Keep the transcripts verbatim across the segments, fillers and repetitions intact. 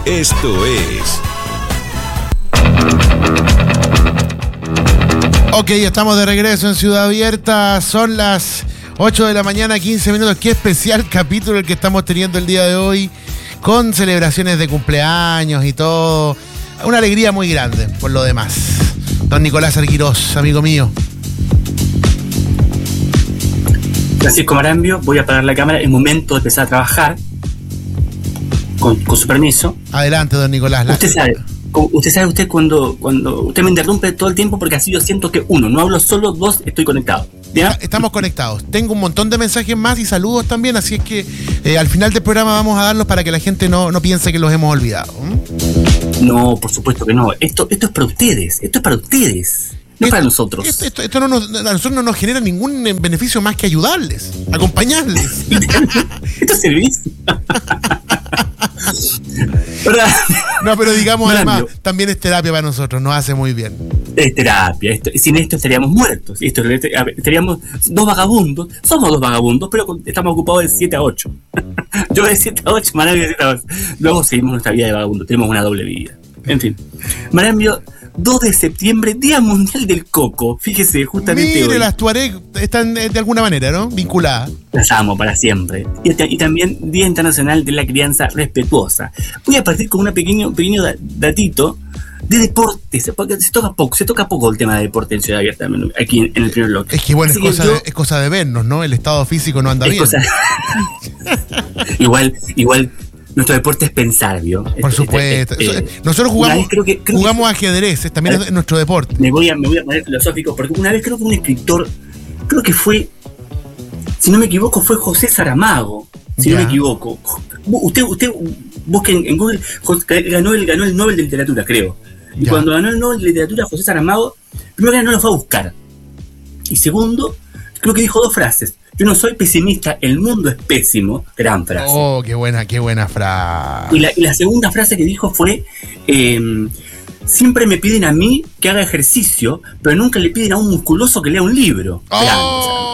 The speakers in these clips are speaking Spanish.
Esto es... Ok, estamos de regreso en Ciudad Abierta. Son las ocho de la mañana, quince minutos. Qué especial capítulo el que estamos teniendo el día de hoy, con celebraciones de cumpleaños y todo. Una alegría muy grande, por lo demás. Don Nicolás Arguirós, amigo mío. Francisco Marambio, voy a apagar la cámara. Es momento de empezar a trabajar. Con, con su permiso. Adelante, don Nicolás. La... Usted sabe, usted sabe usted cuando, cuando usted me interrumpe todo el tiempo, porque así yo siento que uno, no hablo solo, dos, estoy conectado. ¿Ya? Estamos conectados. Tengo un montón de mensajes más y saludos también, así es que eh, al final del programa vamos a darlos para que la gente no, no piense que los hemos olvidado. ¿Mm? No, por supuesto que no. Esto, esto es para ustedes. Esto es para ustedes. No esto, para nosotros. Esto, esto, esto no nos, a nosotros no nos genera ningún beneficio más que ayudarles, acompañarles. Esto es servicio. No, pero digamos además, también es terapia para nosotros, nos hace muy bien. Es terapia, esto, sin esto estaríamos muertos. Esto, estaríamos dos vagabundos, somos dos vagabundos, pero estamos ocupados de siete a ocho. Yo de siete a ocho, Marambio de siete a ocho. Luego seguimos nuestra vida de vagabundo, tenemos una doble vida. En fin, Marambio, dos de septiembre, Día Mundial del Coco. Fíjese, justamente Mire, hoy. las Tuareg están de alguna manera, ¿no? Vinculadas. Las amo para siempre. Y, y también Día Internacional de la Crianza Respetuosa. Voy a partir con un pequeño, pequeño datito de deportes, porque se toca poco, se toca poco el tema de deporte en Ciudad Abierta, aquí en, en el primer bloque. Es que bueno, es cosa, yo, de, es cosa de vernos, ¿no? El estado físico no anda bien. Cosa... igual, igual... Nuestro deporte es pensar, ¿vio? Por supuesto. Eh, eh, Nosotros jugamos, creo que, creo jugamos que, ajedrez, también ver, es nuestro deporte. Me voy, a, me voy a poner filosófico, porque una vez creo que un escritor, creo que fue, si no me equivoco, fue José Saramago, si ya. no me equivoco. Usted, usted busque en, en Google, ganó el, ganó el Nobel de Literatura, creo. Y ya. cuando ganó el Nobel de Literatura José Saramago, primero que no lo fue a buscar. Y segundo, creo que dijo dos frases. Yo no soy pesimista, el mundo es pésimo. Gran frase. Oh, qué buena, qué buena frase. Y la, y la segunda frase que dijo fue, eh, siempre me piden a mí que haga ejercicio, pero nunca le piden a un musculoso que lea un libro. Oh.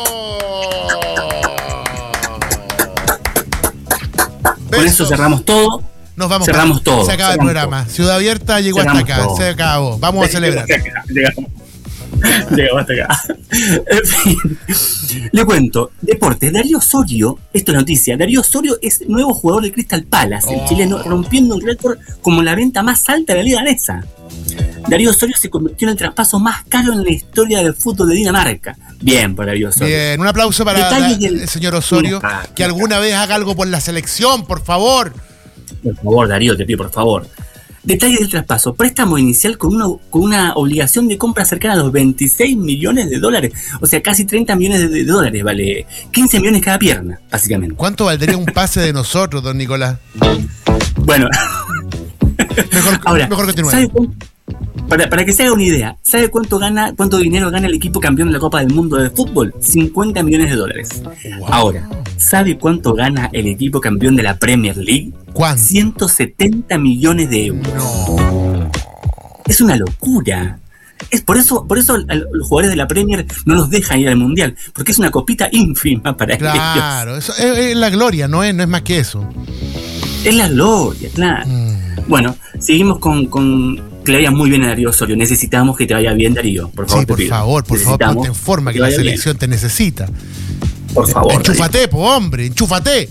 Con eso cerramos todo. Nos vamos. Cerramos para, todo. Se acaba cerramos el programa. todo. Ciudad Abierta llegó cerramos hasta acá. Todo. Se acabó. Vamos a celebrar. Llegamos. Llegamos hasta acá. En fin, le cuento. Deportes. Darío Osorio, esto es noticia. Darío Osorio es nuevo jugador del Crystal Palace, oh. el chileno, rompiendo un récord como la venta más alta de la liga danesa. Darío Osorio se convirtió en el traspaso más caro en la historia del fútbol de Dinamarca. Bien por Darío Osorio. Bien, un aplauso para la, del... el señor Osorio, ah, que ah, alguna ah. vez haga algo por la selección, por favor. Por favor, Darío, te pido por favor. Detalle del traspaso. Préstamo inicial con una, con una obligación de compra cercana a los veintiséis millones de dólares. O sea, casi treinta millones de, de dólares, vale. quince millones cada pierna, básicamente. ¿Cuánto valdría un pase de nosotros, don Nicolás? Bueno. Mejor, Ahora, mejor continúe. ¿sabe cuánto? Para, para que se haga una idea, ¿sabe cuánto gana, cuánto dinero gana el equipo campeón de la Copa del Mundo de fútbol? cincuenta millones de dólares. Wow. Ahora, ¿sabe cuánto gana el equipo campeón de la Premier League? ¿Cuánto? ciento setenta millones de euros. No. Es una locura. Es por eso, por eso los jugadores de la Premier no los dejan ir al Mundial, porque es una copita ínfima para claro, ellos. Claro, eso es, es la gloria, no es, no es más que eso. Es la gloria, claro. Mm. Bueno, seguimos con, con que le vaya muy bien a Darío Osorio. Necesitamos que te vaya bien, Darío. Por favor, sí, por favor, por favor, ponte en forma, que, que la selección bien. Te necesita. Por favor. Enchúfate, po, hombre, enchúfate.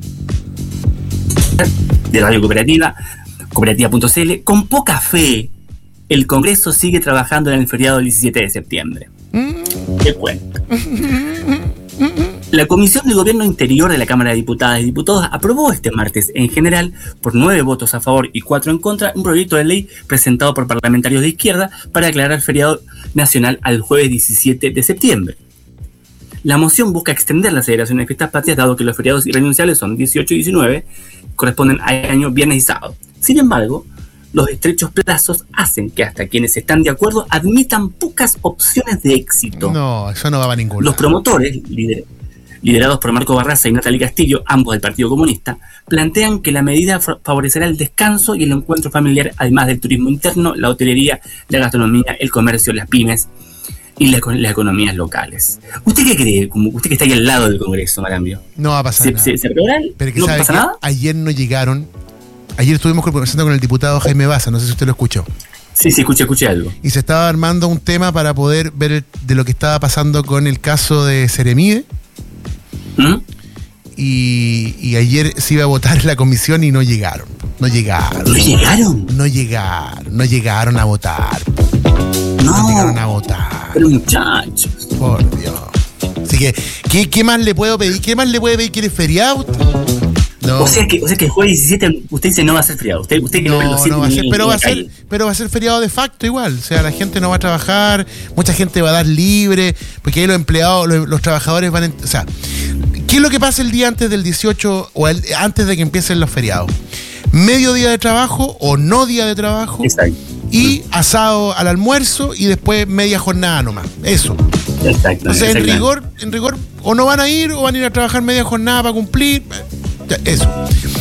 De Radio Cooperativa, cooperativa punto c l. Con poca fe, el Congreso sigue trabajando en el feriado del diecisiete de septiembre. Mm. Te cuento. La Comisión de Gobierno Interior de la Cámara de Diputadas y Diputados aprobó este martes, en general, por nueve votos a favor y cuatro en contra, un proyecto de ley presentado por parlamentarios de izquierda para declarar feriado nacional al jueves diecisiete de septiembre. La moción busca extender la celebración de fiestas patrias, dado que los feriados irrenunciables son dieciocho y diecinueve, corresponden a año viernes y sábado. Sin embargo, los estrechos plazos hacen que hasta quienes están de acuerdo admitan pocas opciones de éxito. No, eso no va a ningún Los promotores, líderes, liderados por Marco Barraza y Natalia Castillo, ambos del Partido Comunista, plantean que la medida favorecerá el descanso y el encuentro familiar, además del turismo interno, la hotelería, la gastronomía, el comercio, las pymes y la, las economías locales. ¿Usted qué cree? Como usted que está ahí al lado del Congreso, Marambio. No va a pasar ¿Se, nada. ¿Se, se aprobará? Pero que ¿No sabe pasa que nada? Ayer no llegaron ayer estuvimos conversando con el diputado Jaime Baza, no sé si usted lo escuchó. Sí, sí, escuché, escuché algo. Y se estaba armando un tema para poder ver el, de lo que estaba pasando con el caso de Seremide. ¿Mm? Y, y ayer se iba a votar en la comisión y no llegaron. No llegaron. ¿No llegaron? No llegaron, no llegaron a votar. No, no llegaron a votar. Pero muchachos. Por Dios. Así que, ¿qué, qué más le puedo pedir? ¿Qué más le puede pedir? ¿Quiere feriado? No. O sea que, o sea que el jueves diecisiete usted dice no va a ser feriado. Usted, usted que no, lo no va a ser, pero va a ser, pero va a ser feriado de facto igual. O sea, la gente no va a trabajar, mucha gente va a dar libre, porque ahí los empleados, los, los trabajadores van a, o sea, ¿qué es lo que pasa el día antes del dieciocho o el, antes de que empiecen los feriados? Medio día de trabajo o no día de trabajo. Exacto. Y asado al almuerzo y después media jornada nomás. Eso. Exacto. O sea, en rigor, en rigor, o no van a ir o van a ir a trabajar media jornada para cumplir. Eso.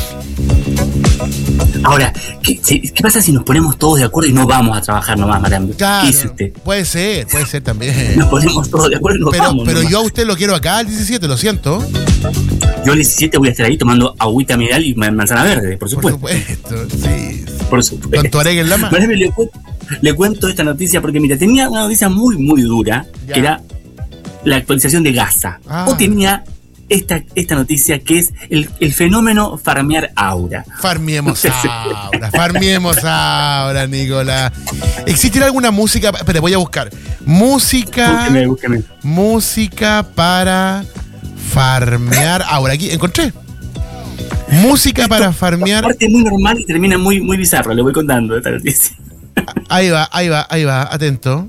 Ahora, ¿qué, ¿qué pasa si nos ponemos todos de acuerdo y no vamos a trabajar nomás, Madame? Claro, ¿qué dice usted? Puede ser, puede ser también. Nos ponemos todos de acuerdo y nos pero, vamos. Pero nomás. yo a usted lo quiero acá el diecisiete, lo siento. Yo el diecisiete voy a estar ahí tomando agüita mineral y manzana verde, por supuesto. Por supuesto, sí. Por supuesto. Con tu areca en la mano. Madame, le, le cuento esta noticia porque, mira, tenía una noticia muy, muy dura, ya. que era la actualización de Gaza. Ah. O tenía esta, esta noticia que es el, el fenómeno farmear aura. Farmiemos aura, farmiemos aura, Nicolás. ¿Existirá alguna música? Espera, voy a buscar. Música. Búsqueme, búsqueme. Música para farmear aura. Aquí encontré. Música Esto, para farmear. Parte muy normal y termina muy, muy bizarro, le voy contando esta noticia. Ahí va, ahí va, ahí va, atento.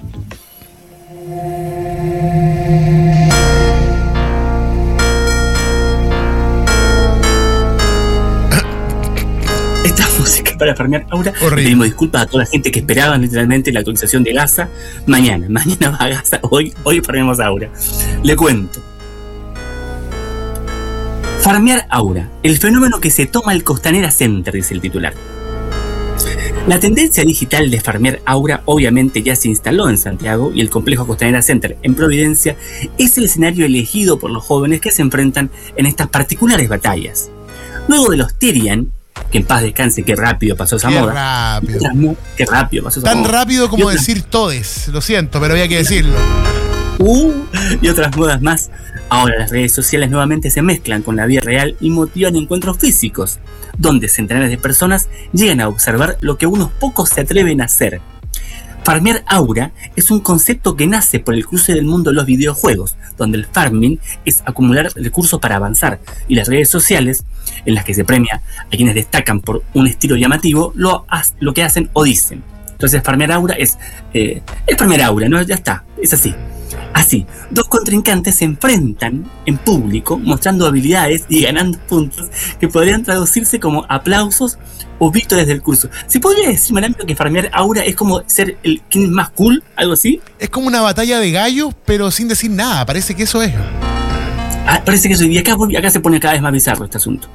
Esta música para farmear aura. Horrible. Pedimos disculpas a toda la gente que esperaba literalmente la actualización de Gaza. Mañana, mañana va a Gaza, hoy, hoy farmeamos aura. Le cuento. Farmear aura, el fenómeno que se toma el Costanera Center, dice el titular. La tendencia digital de farmear aura obviamente ya se instaló en Santiago y el complejo Costanera Center en Providencia es el escenario elegido por los jóvenes que se enfrentan en estas particulares batallas. Luego de los Tyrian, que en paz descanse, qué rápido pasó esa qué moda. Rápido. Otras, qué rápido pasó esa Tan moda. rápido como otras, decir todes, lo siento, pero había que decirlo. Uh, y otras modas más. Ahora las redes sociales nuevamente se mezclan con la vida real y motivan encuentros físicos, donde centenares de personas llegan a observar lo que unos pocos se atreven a hacer. Farmear aura es un concepto que nace por el cruce del mundo de los videojuegos, donde el farming es acumular recursos para avanzar, y las redes sociales, en las que se premia a quienes destacan por un estilo llamativo, lo, lo que hacen o dicen. Entonces farmear aura es, eh, es farmear aura, ¿no? Ya está, es así. Así, dos contrincantes se enfrentan en público, mostrando habilidades y ganando puntos que podrían traducirse como aplausos o victorias del curso. ¿Se podría decir, Madame, que farmear aura es como ser el quién más cool? ¿Algo así? Es como una batalla de gallos, pero sin decir nada. Parece que eso es. Ah, parece que eso. Y acá, acá se pone cada vez más bizarro este asunto.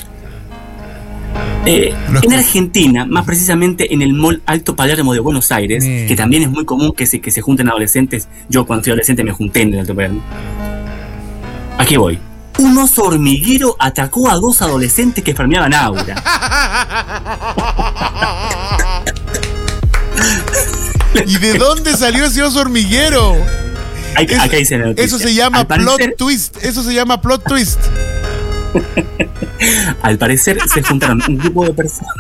Eh, en Argentina, más precisamente en el Mall Alto Palermo de Buenos Aires, sí. que también es muy común que se, que se junten adolescentes. Yo cuando fui adolescente me junté en el Alto Palermo. Aquí voy. Un oso hormiguero atacó a dos adolescentes que farmeaban aura. ¿Y de dónde salió ese oso hormiguero? Hay, eso, acá dice la noticia. Eso se llama Al plot parecer, twist. Eso se llama plot twist. Al parecer se juntaron un grupo de personas.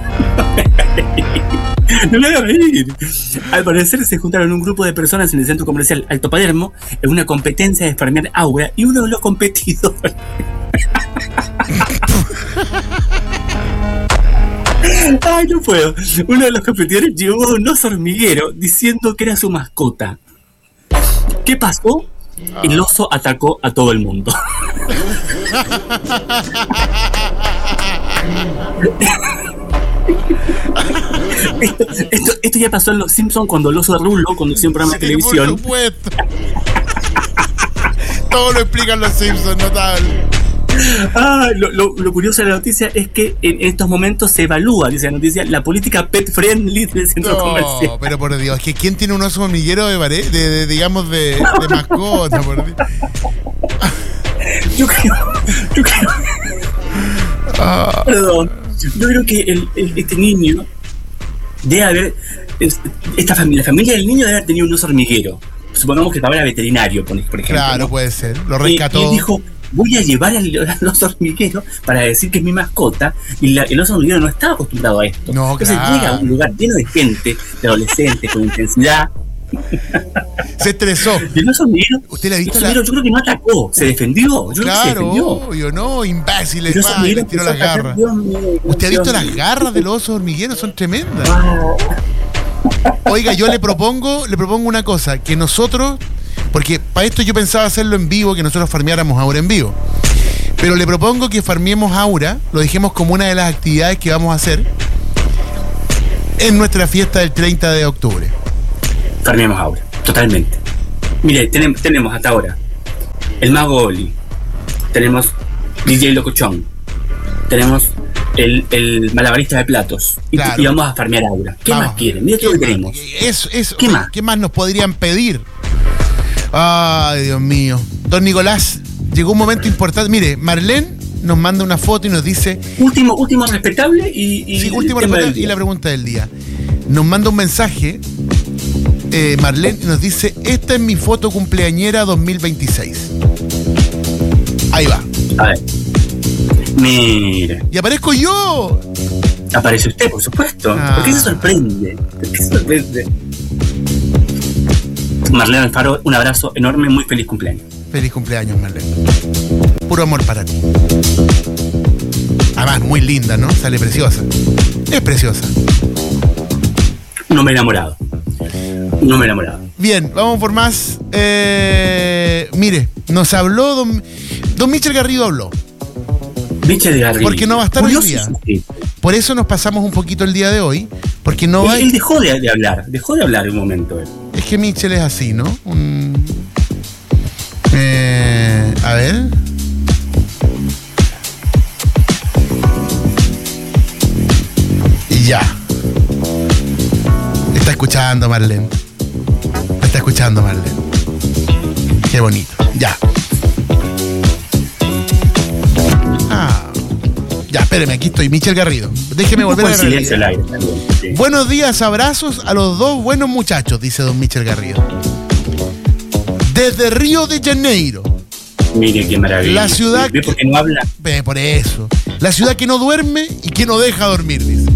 No me hagas reír. Al parecer se juntaron un grupo de personas en el centro comercial Alto Palermo en una competencia de farmear aura y uno de los competidores. Ay, no puedo. Uno de los competidores llevó un oso hormiguero diciendo que era su mascota. ¿Qué pasó? El oso atacó a todo el mundo. Esto, esto, esto ya pasó en Los Simpsons cuando el oso de Rulo conducía un programa sí, de televisión. Por supuesto. Todo lo explican Los Simpsons, notable. Ah, lo, lo, lo curioso de la noticia es que en estos momentos se evalúa, dice la noticia, la política pet friendly del centro no, comercial. No, pero por Dios, que ¿quién tiene un oso hormiguero de, de, de digamos, de, de mascota? Por Dios. Yo creo, yo creo. Ah, Perdón. yo creo que el, el, este niño debe haber, esta familia, la familia del niño debe haber tenido un oso hormiguero. Supongamos que el papá era veterinario, por ejemplo. Claro, ¿no? Puede ser, lo rescató. Y, y dijo, voy a llevar al, al oso hormiguero para decir que es mi mascota, y la, el oso hormiguero no estaba acostumbrado a esto. No, Entonces claro. llega a un lugar lleno de gente, de adolescentes, con intensidad. Se estresó. Y el oso hormiguero, ¿Usted le ha visto el la... yo creo que no atacó, se defendió. Yo claro, creo que se defendió. obvio, no, imbéciles, El oso va, y le hormiguero tiró empezó las a atacar, garras. Dios mío, ¿Usted ha Dios visto mío. las garras de los osos hormigueros? Son tremendas. Wow. Oiga, yo le propongo, le propongo una cosa, que nosotros, porque para esto yo pensaba hacerlo en vivo, que nosotros farmeáramos Aura en vivo. Pero le propongo que farmiemos Aura, lo dejemos como una de las actividades que vamos a hacer en nuestra fiesta del treinta de octubre. Farmeamos Aura, totalmente. Mire, tenemos, tenemos hasta ahora el Mago Oli, tenemos D J Locochón, tenemos el, el malabarista de platos, y, Claro. y vamos a farmear Aura. ¿Qué Vamos. más quieren? Mira todo lo que tenemos. Eso, eso, ¿Qué más? ¿Qué más nos podrían pedir? Ay, Dios mío. Don Nicolás, llegó un momento importante. Mire, Marlene nos manda una foto y nos dice... Último, último respetable y, y Sí, el último tema del respetable y día. la pregunta del día. Nos manda un mensaje, eh, Marlene, y nos dice, esta es mi foto cumpleañera dos mil veintiséis. Ahí va. A ver. Mire, Y aparezco yo. aparece usted, por supuesto. Ah. ¿Por qué se sorprende? ¿Por qué se sorprende? Marlene Alfaro, un abrazo enorme, muy feliz cumpleaños. Feliz cumpleaños, Marlene. Puro amor para ti. Además, muy linda, ¿no? Sale preciosa. Es preciosa. Un hombre enamorado. Un hombre enamorado. Bien, vamos por más. Eh, mire, nos habló don, don Michel Garrido habló. Michel Garrido. Porque no va a estar hoy Curioso día. ese tipo. Por eso nos pasamos un poquito el día de hoy. Porque no Él, va. él dejó de, de hablar, dejó de hablar un momento. Él. Es que Michel es así, ¿no? Un- eh, a ver. Y ya. Está escuchando Marlene. Está escuchando Marlene. Qué bonito. Ya. Ah. Ya, espéreme, aquí estoy. Michel Garrido. Déjeme Un volver poco a de la silencio realidad. al aire también, sí. Buenos días, abrazos a los dos buenos muchachos, dice don Michel Garrido. Desde Río de Janeiro, Mire qué maravilla. La ciudad ¿Ve que- por qué no habla? ve por eso. La ciudad que no duerme y que no deja dormir, dice.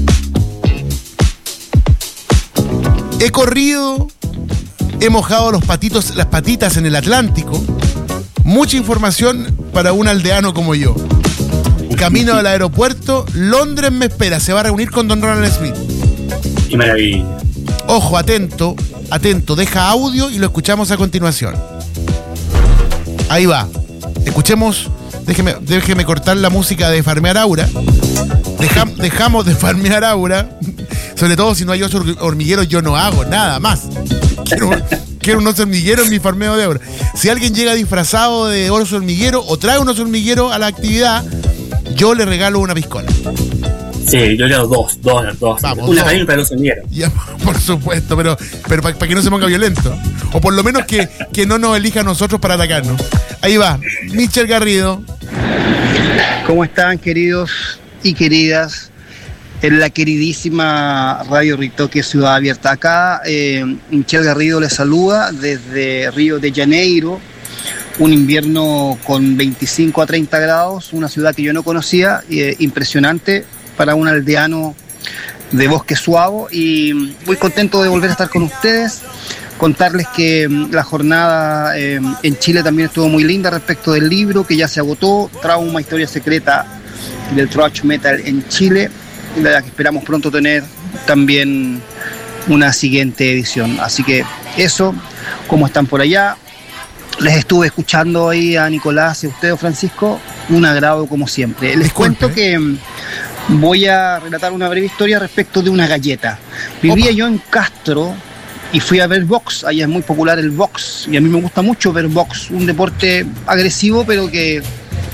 He corrido, he mojado los patitos, las patitas en el Atlántico. Mucha información para un aldeano como yo. Camino al aeropuerto, Londres me espera, se va a reunir con don Ronald Smith. Qué maravilla. Ojo, atento, atento, deja audio y lo escuchamos a continuación. Ahí va. Escuchemos, déjeme, déjeme cortar la música de Farmear Aura. Deja- dejamos de Farmear Aura. Sobre todo si no hay oso hormiguero, yo no hago nada más. Quiero, quiero un oso hormiguero en mi farmeo de Aura. Si alguien llega disfrazado de oso hormiguero o trae un oso hormiguero a la actividad, yo le regalo una piscola. Sí, yo le doy dos, dos, dos. Vamos, Una dos. para él y para los hormigueros. Ya, por supuesto, pero, pero para que no se ponga violento. O por lo menos que, que no nos elija a nosotros para atacarnos. Ahí va, Michel Garrido. ¿Cómo están, queridos y queridas? En la queridísima Radio Ritoque Ciudad Abierta. Acá, eh, Michel Garrido les saluda desde Río de Janeiro. Un invierno con veinticinco a treinta grados, una ciudad que yo no conocía, eh, impresionante para un aldeano de Bosque Suavo, y muy contento de volver a estar con ustedes. Contarles que mm, la jornada eh, en Chile también estuvo muy linda respecto del libro que ya se agotó, Trauma, Historia Secreta del Thrash Metal en Chile, de la que esperamos pronto tener también una siguiente edición. Así que eso, ¿cómo están por allá? Les estuve escuchando ahí a Nicolás y a usted, Francisco, un agrado como siempre. Les Disculpe. cuento que mm, voy a relatar una breve historia respecto de una galleta. Vivía Opa. yo en Castro y fui a ver box. Allá es muy popular el box y a mí me gusta mucho ver box, un deporte agresivo pero que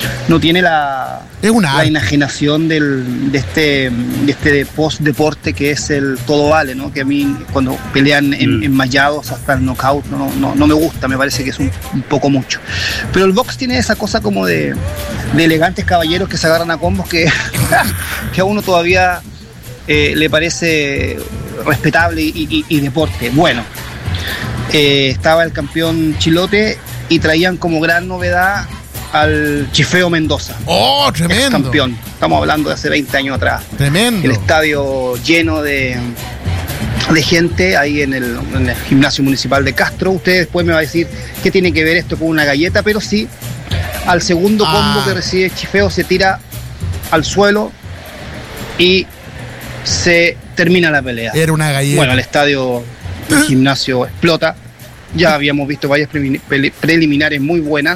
no tiene la, es una la enajenación del, de este, de este post-deporte que es el todo vale, ¿no? Que a mí cuando pelean en, Mm. enmayados hasta el knockout no, no, no me gusta, me parece que es un, un poco mucho. Pero el box tiene esa cosa como de, de elegantes caballeros que se agarran a combos que, que a uno todavía eh, le parece respetable y, y, y deporte. Bueno, eh, estaba el campeón Chilote y traían como gran novedad al Chifeo Mendoza. ¡Oh, tremendo! Campeón. Estamos hablando de hace veinte años atrás. Tremendo. El estadio lleno de, de gente ahí en el, en el gimnasio municipal de Castro. Usted después me va a decir qué tiene que ver esto con una galleta, pero sí, al segundo Ah. combo que recibe Chifeo se tira al suelo y se termina la pelea. Era una galleta. Bueno, el estadio, el gimnasio explota. Ya habíamos visto varias preliminares muy buenas.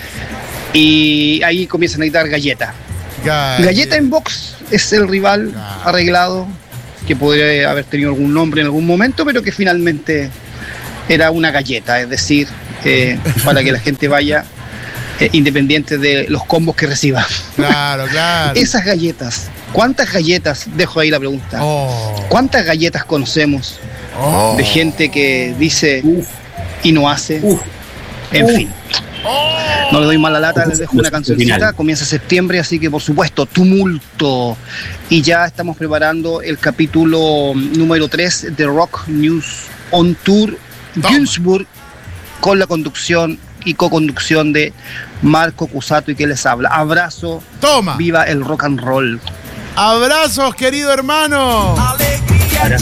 Y ahí comienzan a gritar galleta. Galleta. Galleta en box es el rival Claro. arreglado, que podría haber tenido algún nombre en algún momento, pero que finalmente era una galleta, es decir, eh, para que la gente vaya eh, independiente de los combos que reciba. Claro, claro. Esas galletas, ¿cuántas galletas, dejo ahí la pregunta, Oh. cuántas galletas conocemos Oh. de gente que dice Uf, y no hace? uf. En Uf. fin. No le doy más la lata, les dejo una cancioncita. Comienza septiembre, así que por supuesto, tumulto. Y ya estamos preparando el capítulo número tres de Rock News on Tour Toma. Günzburg, con la conducción y co-conducción de Marco Cusato y que les habla. Abrazo, Toma. viva el rock and roll. Abrazos, querido hermano. Ahora,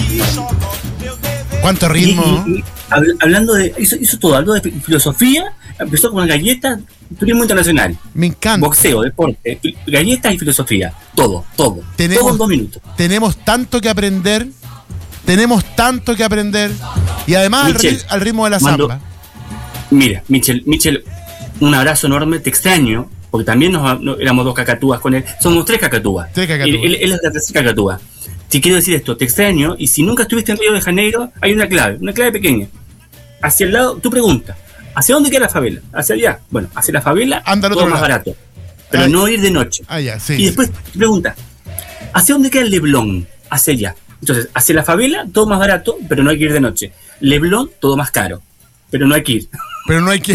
¿Cuánto y- ritmo? y- y hab- hablando de. Hizo, hizo todo, habló de filosofía, empezó con galletas, turismo internacional, Me encanta. boxeo, deporte, fi- galletas y filosofía. Todo, todo. Tenemos- Todo en dos minutos. Tenemos tanto que aprender. Tenemos tanto que aprender. Y además al, Michel, ri- al ritmo de la mando- samba. Mira, Michel, Michel, un abrazo enorme, te extraño, porque también nos, no- éramos dos cacatúas con él, somos tres cacatúas. Tres cacatúas. Él, él- él es la tercera cacatúa. Te quiero decir esto, te extraño, y si nunca estuviste en Río de Janeiro, hay una clave, una clave pequeña. Hacia el lado, tu pregunta, ¿hacia dónde queda la favela? ¿Hacia allá? Bueno, hacia la favela, Anda al todo otro más lado. barato, pero Ay. no ir de noche. Ah, ya, sí. Y después te pregunta, ¿hacia dónde queda el Leblon? Hacia allá. Entonces, hacia la favela, todo más barato, pero no hay que ir de noche. Leblon, todo más caro, pero no hay que ir. Pero no hay que.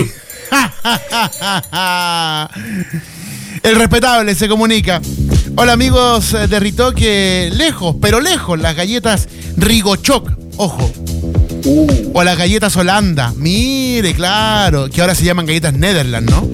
El respetable se comunica. Hola amigos de Ritoque, lejos, pero lejos, las galletas Rigochoc, ojo. O las galletas Holanda, mire, claro, que ahora se llaman galletas Netherlands, ¿no?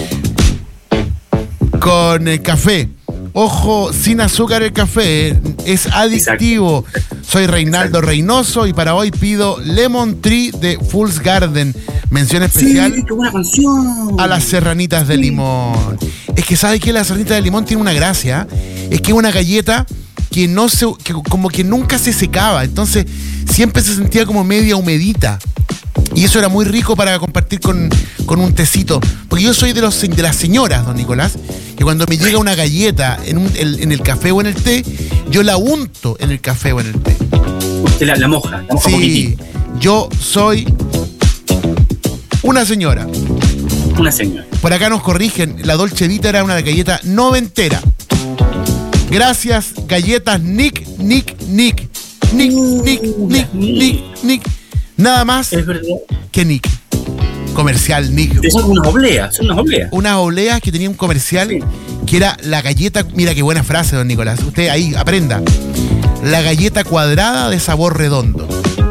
Con el café. Ojo, sin azúcar el café, ¿eh? Es adictivo. Soy Reinaldo Exacto. Reynoso y para hoy pido Lemon Tree de Fool's Garden. Mención especial Sí, qué buena canción. a las serranitas de limón. Es que ¿sabe qué? La serranita de limón tiene una gracia. Es que es una galleta que no se, que como que nunca se secaba. Entonces siempre se sentía como media humedita. Y eso era muy rico para compartir con, con un tecito. Porque yo soy de, los, de las señoras, don Nicolás, que cuando me llega una galleta en, un- el- en el café o en el té, yo la unto en el café o en el té. Usted la, la moja, la moja Sí, poquitito. yo soy una señora. Una señora. Por acá nos corrigen, la Dolce Vita era una galleta noventera. Gracias, galletas Nick, Nick, Nick. Nick, Nick, Nick, Nick, Nick. Nada más Es verdad. que Nick. Comercial Nick. Son unas obleas, son unas obleas. Unas obleas que tenía un comercial Sí. que era la galleta. Mira qué buena frase, don Nicolás. Usted ahí aprenda. La galleta cuadrada de sabor redondo.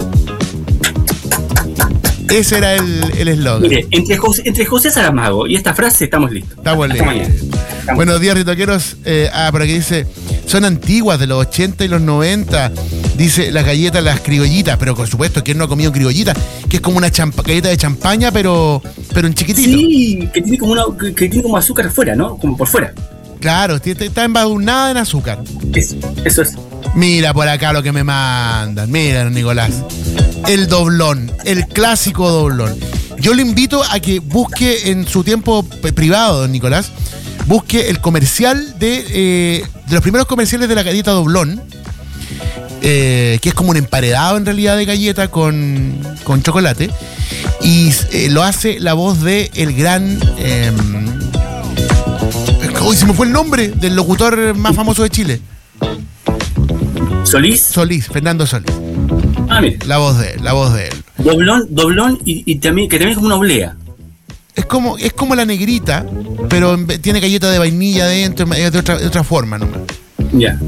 Ese era el eslogan. Mire, entre José, entre José Saramago y esta frase estamos listos. Estamos Hasta listos. mañana. Estamos- Buenos días, ritoqueros. Eh, ah, por aquí dice, son antiguas, de los ochenta y los noventa. Dice las galletas, las criollitas, pero por supuesto, ¿quién no ha comido criollita? Que es como una champa- galleta de champaña, pero, pero en chiquitito. Sí, que tiene como una, que, que tiene como azúcar fuera, ¿no? Como por fuera. Claro, t- t- está embadurnada en azúcar. Eso, eso es. Mira por acá lo que me mandan. Mira, don Nicolás. El doblón, el clásico doblón. Yo le invito a que busque en su tiempo p- privado, don Nicolás, busque el comercial de, eh, de los primeros comerciales de la galleta doblón, eh, que es como un emparedado en realidad de galleta con, con chocolate, y eh, lo hace la voz de el gran... eh, Hoy se me fue el nombre del locutor más famoso de Chile. ¿Solís? Solís, Fernando Solís. Ah, mira. La voz de él, la voz de él. Doblón, doblón y, y también, que también es como una oblea. Es como, es como la negrita, pero en vez- tiene galleta de vainilla adentro, es de otra, de otra forma nomás. Ya.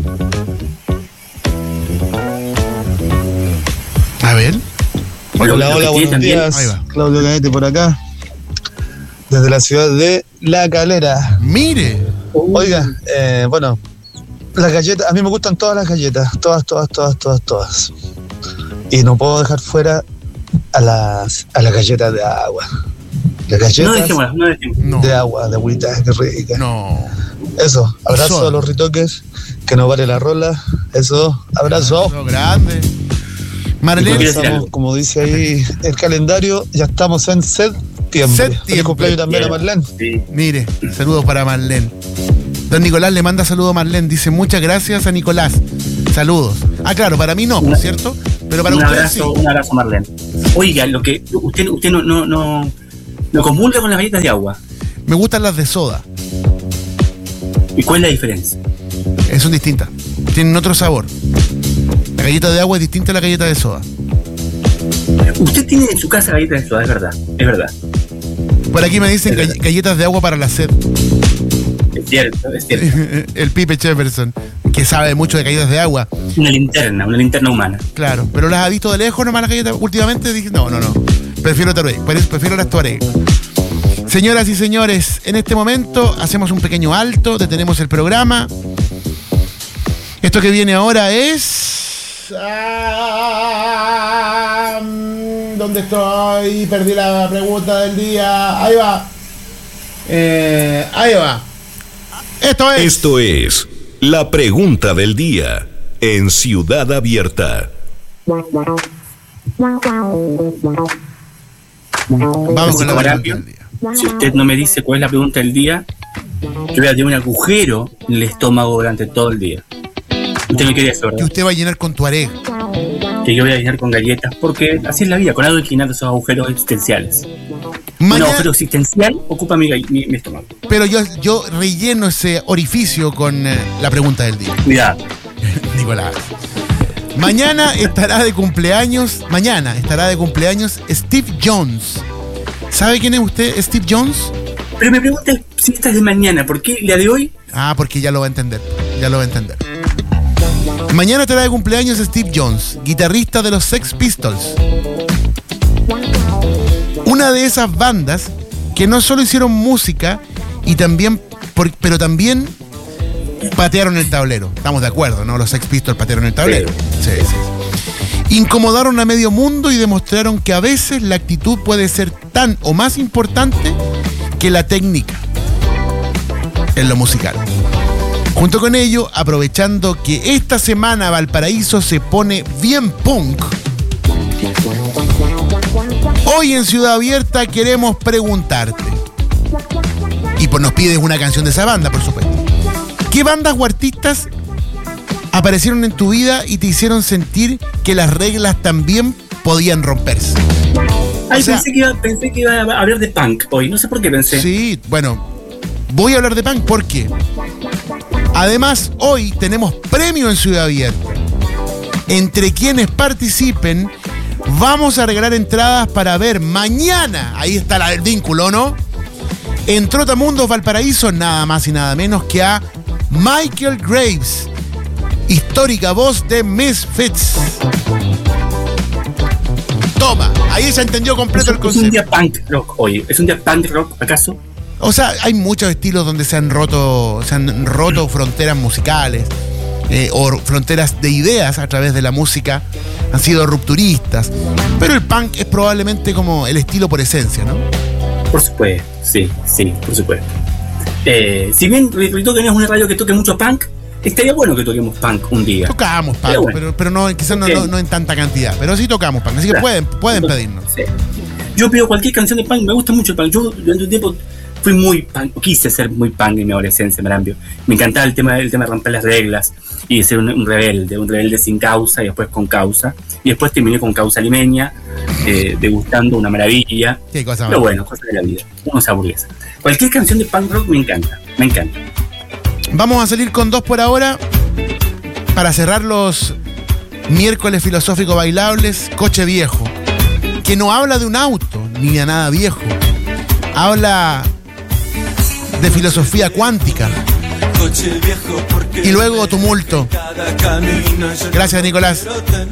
A ver. Lo- Hola, lo hola, que tiene buenos también- días. Ahí va. Claudio Canete por acá. Desde la ciudad de La Calera. Mire. Oiga, eh, bueno, las galletas, a mí me gustan todas las galletas. Todas, todas, todas, todas, todas. Y no puedo dejar fuera a las, a las galletas de agua. Las No galletas dejémoslas, no dejémoslas. No. de agua, de agüita, qué rica. No. Eso, abrazo Suave. a los ritoques, que no vale la rola. Eso, abrazo. No, grande. Y Marlene. Quiero decir estamos, algo. como dice ahí el calendario, ya estamos en septiembre. Septiembre. Feliz cumpleaños también a Marlene. Sí. Mire, saludos para Marlene. Don Nicolás le manda saludos a Marlene. Dice muchas gracias a Nicolás. Saludos. Ah, claro, para mí no, ¿por cierto? Pero para un ustedes abrazo, sí. un abrazo, Marlene. Oiga, lo que usted, usted no, no, no, no comulga con las galletas de agua. Me gustan las de soda. ¿Y cuál es la diferencia? Eh, Son distintas. Tienen otro sabor. La galleta de agua es distinta a la galleta de soda. Usted tiene en su casa galletas de soda, es verdad, es verdad. Por aquí me dicen Es verdad. gall- galletas de agua para la sed. Es cierto, es cierto. El Pipe Jefferson, que sabe mucho de galletas de agua. Una linterna, una linterna humana. Claro, pero las ha visto de lejos nomás las galletas. Últimamente dije, no, no, no. Prefiero Tuareg, prefiero las Tuareg. Señoras y señores, en este momento hacemos un pequeño alto, detenemos el programa. Esto que viene ahora es... Ah, ¿dónde estoy? Perdí la pregunta del día. Ahí va. Eh, ahí va. Esto es... Esto es la pregunta del día en Ciudad Abierta. Vamos con la pregunta del día. Si usted no me dice cuál es la pregunta del día, yo voy a tener un agujero en el estómago durante todo el día. Usted me quería eso, Que ¿verdad? usted va a llenar con Tuareg. Que yo voy a llenar con galletas, porque así es la vida, con algo hay que llenar esos agujeros existenciales. Un Mañana, agujero existencial ocupa mi, gall- mi, mi estómago. pero yo, yo relleno ese orificio con eh, la pregunta del día. Cuidado. Nicolás. Mañana estará de cumpleaños. Mañana estará de cumpleaños Steve Jones. ¿Sabe quién es usted, Steve Jones? Pero me pregunta si esta es de mañana, ¿por qué la de hoy? Ah, porque ya lo va a entender. Ya lo va a entender. Mañana estará de cumpleaños Steve Jones, guitarrista de los Sex Pistols. Una de esas bandas que no solo hicieron música y también, por- pero también patearon el tablero. Estamos de acuerdo, ¿no? Los Sex Pistols patearon el tablero. Sí, sí, sí. Incomodaron a medio mundo y demostraron que a veces la actitud puede ser tan o más importante que la técnica en lo musical. Junto con ello, aprovechando que esta semana Valparaíso se pone bien punk, hoy en Ciudad Abierta queremos preguntarte, y pues nos pides una canción de esa banda, por supuesto, ¿qué bandas o artistas aparecieron en tu vida y te hicieron sentir que las reglas también podían romperse? Ay, O sea- pensé, que iba, pensé que iba a hablar de punk hoy, no sé por qué pensé. Sí, bueno, voy a hablar de punk porque además hoy tenemos premio en Ciudad Abierta. Entre quienes participen, vamos a regalar entradas para ver mañana, ahí está la del vínculo, ¿no? En Trotamundos Valparaíso, nada más y nada menos que a Michael Graves, histórica voz de Misfits. Toma, ahí se entendió completo el Es un concepto. día punk rock hoy. ¿Es un día punk rock acaso? O sea, hay muchos estilos donde se han roto, se han roto fronteras musicales eh, o fronteras de ideas a través de la música. Han sido rupturistas. Pero el punk es probablemente como el estilo por esencia, ¿no? Por supuesto, sí, sí, por supuesto. Eh, si bien Rito que no es una radio que toque mucho punk, estaría bueno que toquemos punk un día. Tocamos punk, Pero pero, bueno. pero, no, quizás no, Ok. no- no en tanta cantidad. Pero sí tocamos punk, así que Claro. pueden, pueden pedirnos. Sí. Yo pido cualquier canción de punk, me gusta mucho el punk. Yo durante un tiempo fui muy punk, quise ser muy punk en mi adolescencia, Marambio. Me encantaba el tema, el tema de romper las reglas y de ser un, un rebelde, un rebelde sin causa y después con causa. Y después terminé con Causa Limeña, eh, degustando una maravilla. Qué cosa más. Pero bueno, cosas de la vida, uno se aburguesa. Cualquier canción de punk rock me encanta, me encanta. Vamos a salir con dos por ahora para cerrar los miércoles filosóficos bailables. Coche viejo, que no habla de un auto ni de nada viejo, habla de filosofía cuántica. Y luego tumulto. Gracias, Nicolás.